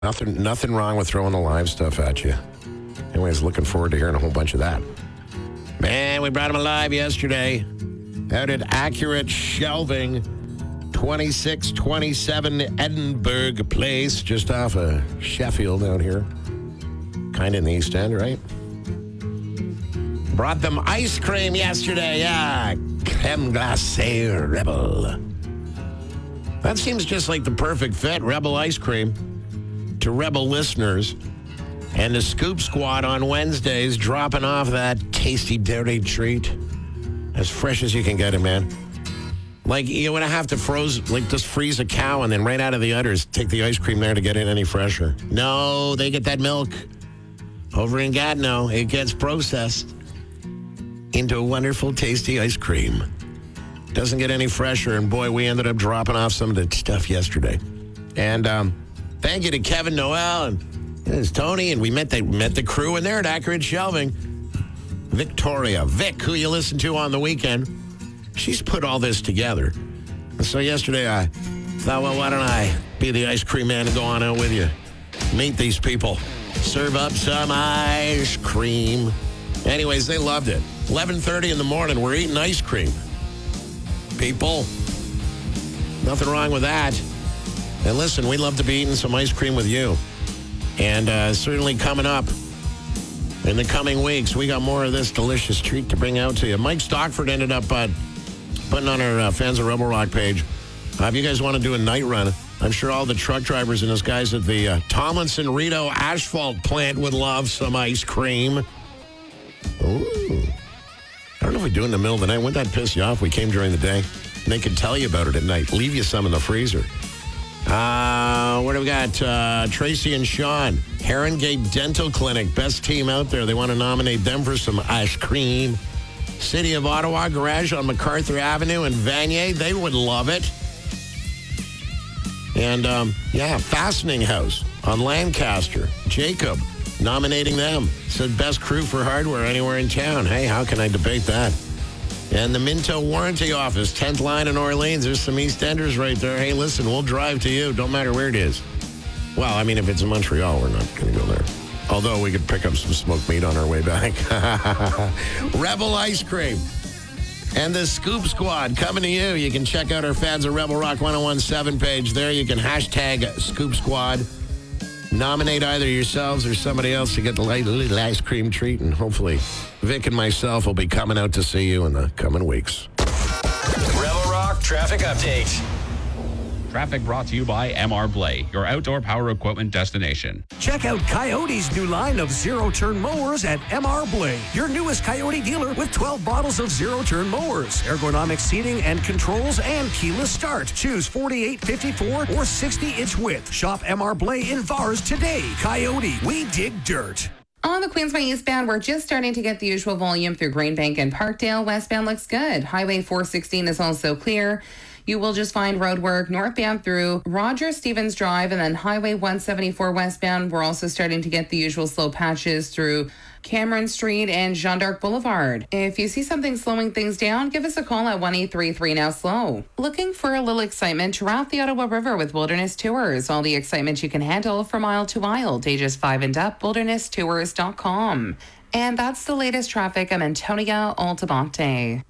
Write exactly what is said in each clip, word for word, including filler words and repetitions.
Nothing, nothing wrong with throwing the live stuff at you. Anyways, looking forward to hearing a whole bunch of that. Man, we brought him alive yesterday. Out at Accurate Shelving, twenty-six twenty-seven Edinburgh Place, just off of Sheffield out here. Kind of in the East End, right? Brought them ice cream yesterday. Yeah, creme glacée Rebel. That seems just like the perfect fit, Rebel ice cream, to Rebel listeners. And the Scoop Squad on Wednesdays dropping off that tasty, dirty treat. As fresh as you can get it, man. Like, you would have to froze, like, just freeze a cow and then right out of the udders, take the ice cream there to get it any fresher. No, they get that milk. Over in Gatineau, it gets processed into a wonderful, tasty ice cream. Doesn't get any fresher, and boy, we ended up dropping off some of the stuff yesterday. And um, thank you to Kevin Noel and there's Tony, and we met the, met the crew in there at Accurate Shelving. Victoria, Vic, who you listen to on the weekend, she's put all this together. And so yesterday I thought, well, why don't I be the ice cream man and go on out with you? Meet these people. Serve up some ice cream. Anyways, they loved it. eleven thirty in the morning, we're eating ice cream. People, nothing wrong with that. And listen, we'd love to be eating some ice cream with you. And uh, certainly coming up in the coming weeks, we got more of this delicious treat to bring out to you. Mike Stockford ended up uh, putting on our uh, Fans of Rebel Rock page. Uh, if you guys want to do a night run, I'm sure all the truck drivers and those guys at the uh, Tomlinson Rito asphalt plant would love some ice cream. Ooh. I don't know if we do it in the middle of the night. Wouldn't that piss you off? We came during the day, and they could tell you about it at night. Leave you some in the freezer. Uh, what do we got? Uh, Tracy and Sean, Herongate Dental Clinic, best team out there. They want to nominate them for some ice cream. City of Ottawa Garage on MacArthur Avenue in Vanier, they would love it. And, um, yeah, Fastening House on Lancaster, Jacob, nominating them. Said best crew for hardware anywhere in town. Hey, how can I debate that? And the Minto Warranty Office, tenth line in Orleans. There's some East Enders right there. Hey, listen, we'll drive to you. Don't matter where it is. Well, I mean, if it's in Montreal, we're not going to go there. Although we could pick up some smoked meat on our way back. Rebel Ice Cream. And the Scoop Squad coming to you. You can check out our Fans of Rebel Rock ten seventeen page there. You can hashtag Scoop Squad. Nominate either yourselves or somebody else to get the little ice cream treat. And hopefully Vic and myself will be coming out to see you in the coming weeks. Rebel Rock Traffic Update. Traffic brought to you by M R Blay, your outdoor power equipment destination. Check out Coyote's new line of zero-turn mowers at M R Blay, your newest Coyote dealer with twelve models of zero-turn mowers, ergonomic seating and controls, and keyless start. Choose forty-eight, fifty-four, or sixty-inch width. Shop M R Blay in Vars today. Coyote, we dig dirt. On the Queensway eastbound, we're just starting to get the usual volume through Greenbank and Parkdale. Westbound looks good. Highway four sixteen is also clear. You will just find roadwork northbound through Roger Stevens Drive, and then Highway one seventy-four westbound. We're also starting to get the usual slow patches through Cameron Street and Jean d'Arc Boulevard. If you see something slowing things down, give us a call at one eight three three now slow. Looking for a little excitement? Raft the Ottawa River with Wilderness Tours. All the excitement you can handle from aisle to aisle. Ages five and up, wilderness tours dot com. And that's the latest traffic. I'm Antonia Altabonte.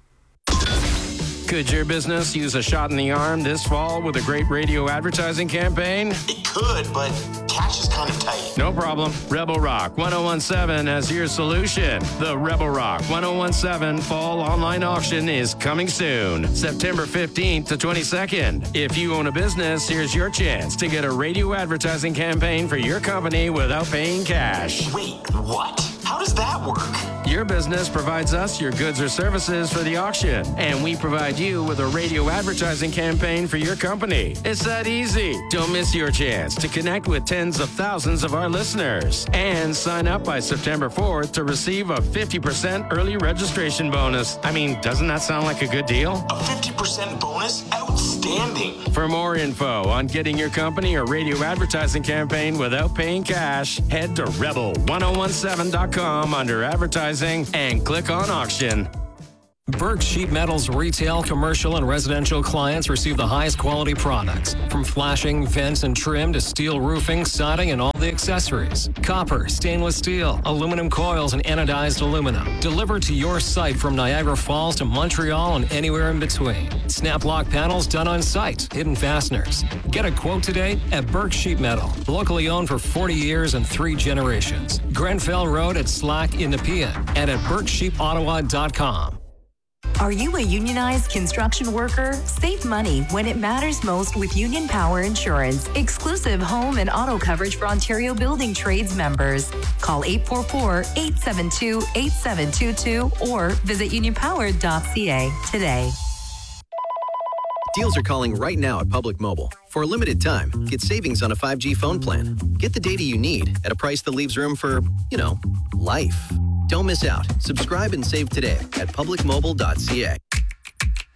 Could your business use a shot in the arm this fall with a great radio advertising campaign? It could, but cash is kind of tight. No problem. Rebel Rock ten seventeen has your solution. The Rebel Rock ten seventeen Fall Online Auction is coming soon, September fifteenth to twenty-second. If you own a business, here's your chance to get a radio advertising campaign for your company without paying cash. Wait, what? How does that work? Your business provides us your goods or services for the auction, and we provide you with a radio advertising campaign for your company. It's that easy. Don't miss your chance to connect with tens of thousands of our listeners and sign up by September fourth to receive a fifty percent early registration bonus. I mean, doesn't that sound like a good deal? A fifty percent bonus? Outstanding. For more info on getting your company or radio advertising campaign without paying cash, head to rebel ten seventeen dot com under advertising and click on auction. Burke Sheet Metal's retail, commercial, and residential clients receive the highest quality products, from flashing, vents, and trim to steel roofing, siding, and all the accessories. Copper, stainless steel, aluminum coils, and anodized aluminum. Delivered to your site from Niagara Falls to Montreal and anywhere in between. Snap lock panels done on site. Hidden fasteners. Get a quote today at Burke Sheet Metal. Locally owned for forty years and three generations. Grenfell Road at Slack in Nepean and at burke sheep ottawa dot com. Are you a unionized construction worker? Save money when it matters most with Union Power Insurance. Exclusive home and auto coverage for Ontario Building Trades members. Call eight four four, eight seven two, eight seven two two or visit union power dot c a today. Deals are calling right now at Public Mobile. For a limited time, get savings on a five G phone plan. Get the data you need at a price that leaves room for, you know, life. Don't miss out. Subscribe and save today at public mobile dot c a.